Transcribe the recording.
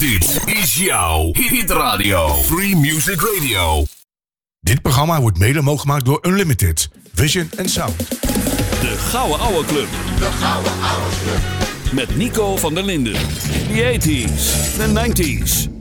Dit is jouw Hit Radio. Free Music Radio. Dit programma wordt mede mogelijk gemaakt door Unlimited, Vision and Sound. De Gouden Ouwe Club. De Gouden Ouwe Club. Met Nico van der Linden. The 80s, the 90s